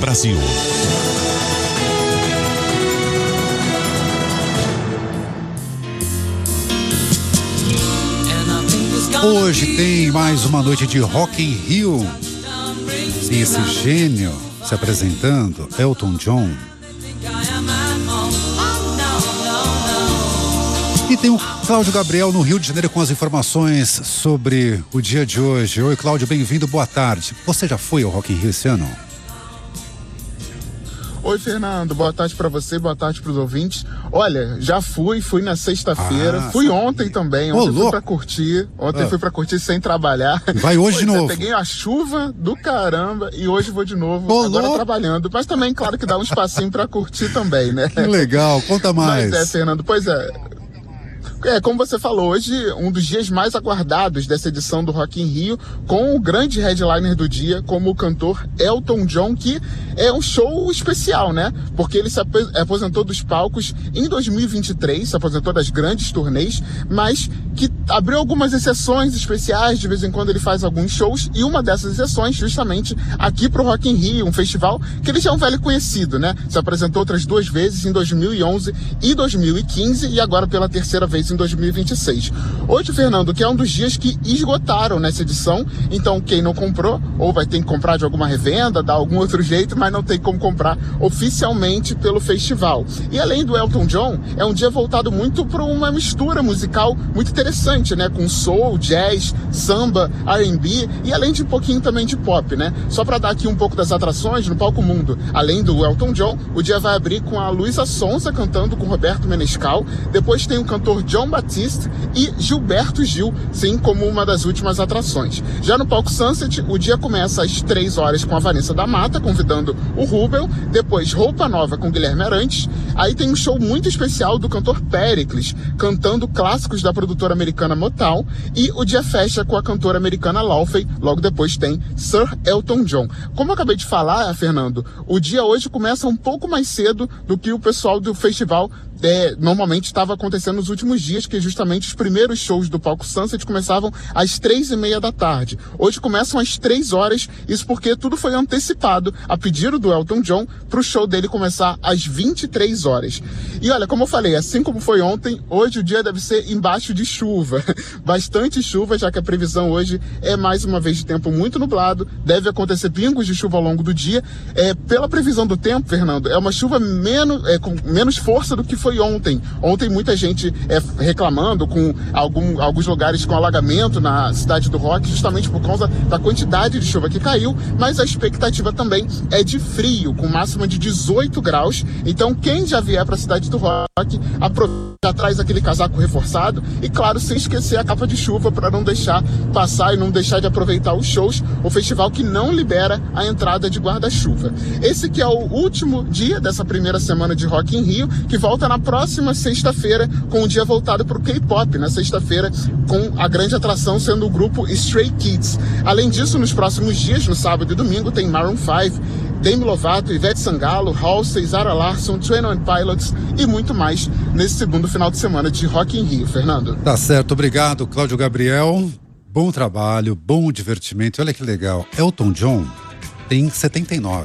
Brasil. Hoje tem mais uma noite de Rock in Rio. E esse gênio se apresentando, Elton John. E tem o Cláudio Gabriel no Rio de Janeiro com as informações sobre o dia de hoje. Oi, Cláudio, bem-vindo, boa tarde. Você já foi ao Rock in Rio esse ano? Oi, Fernando, boa tarde pra você, boa tarde pros ouvintes. Olha, já fui na sexta-feira, fui ontem também, ontem fui pra curtir, fui pra curtir sem trabalhar. Vai hoje de novo. Peguei a chuva do caramba e hoje vou de novo, agora trabalhando, mas também, claro que dá um espacinho pra curtir também, né? Que legal, conta mais. Mas Fernando, pois é. Como você falou, hoje um dos dias mais aguardados dessa edição do Rock in Rio, com o grande headliner do dia, como o cantor Elton John, que é um show especial, né? Porque ele se aposentou dos palcos em 2023, se aposentou das grandes turnês, mas que abriu algumas exceções especiais, de vez em quando ele faz alguns shows, e uma dessas exceções, justamente aqui pro Rock in Rio, um festival que ele já é um velho conhecido, né? Se apresentou outras duas vezes, em 2011 e 2015, e agora pela terceira vez em 2026. Hoje, Fernando, que é um dos dias que esgotaram nessa edição, então quem não comprou, ou vai ter que comprar de alguma revenda, dar algum outro jeito, mas não tem como comprar oficialmente pelo festival. E além do Elton John, é um dia voltado muito para uma mistura musical muito interessante, né? Com soul, jazz, samba, R&B e além de um pouquinho também de pop, né? Só para dar aqui um pouco das atrações no Palco Mundo, além do Elton John, o dia vai abrir com a Luísa Sonza cantando com Roberto Menescal, depois tem o cantor John Batiste e Gilberto Gil, sim, como uma das últimas atrações. Já no Palco Sunset, o dia começa às 3 horas com a Vanessa da Mata, convidando o Rubel, depois Roupa Nova com Guilherme Arantes, aí tem um show muito especial do cantor Péricles, cantando clássicos da produtora americana Motown, e o dia fecha com a cantora americana Laufey, logo depois tem Sir Elton John. Como eu acabei de falar, Fernando, o dia hoje começa um pouco mais cedo do que o pessoal do festival normalmente estava acontecendo nos últimos dias, que justamente os primeiros shows do Palco Sunset começavam às 3:30 da tarde. Hoje começam às 3 horas, isso porque tudo foi antecipado a pedido do Elton John para o show dele começar às 23 horas. E olha, como eu falei, assim como foi ontem, hoje o dia deve ser embaixo de chuva. Bastante chuva, já que a previsão hoje é mais uma vez de tempo muito nublado, deve acontecer pingos de chuva ao longo do dia. Pela previsão do tempo, Fernando, é uma chuva com menos força do que foi ontem. Ontem muita gente reclamando com alguns lugares com alagamento na cidade do Rock, justamente por causa da quantidade de chuva que caiu, mas a expectativa também é de frio, com máxima de 18 graus. Então quem já vier para a cidade do Rock, já traz aquele casaco reforçado e, claro, sem esquecer a capa de chuva para não deixar passar e não deixar de aproveitar os shows, o festival que não libera a entrada de guarda-chuva. Esse que é o último dia dessa primeira semana de Rock in Rio, que volta na próxima sexta-feira, com o dia voltado para o K-pop, na sexta-feira, com a grande atração sendo o grupo Stray Kids. Além disso, nos próximos dias, no sábado e domingo, tem Maroon 5, Demi Lovato, Ivete Sangalo, Halsey, Zara Larsson, 21 Pilots e muito mais nesse segundo final de semana de Rock in Rio, Fernando. Tá certo, obrigado, Cláudio Gabriel. Bom trabalho, bom divertimento. Olha que legal, Elton John tem 79.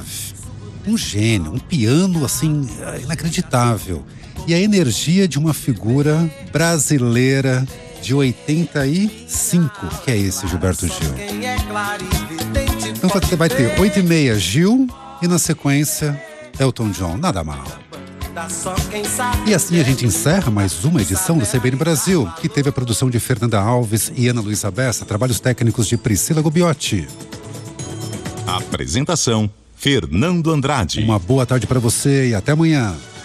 Um gênio, um piano assim, inacreditável. E a energia de uma figura brasileira de 85, que é esse Gilberto Gil. Então vai ter 8:30 Gil e na sequência Elton John, nada mal. E assim a gente encerra mais uma edição do CBN Brasil, que teve a produção de Fernanda Alves e Ana Luísa Bessa, trabalhos técnicos de Priscila Gubiotti. Apresentação Fernando Andrade. Uma boa tarde para você e até amanhã.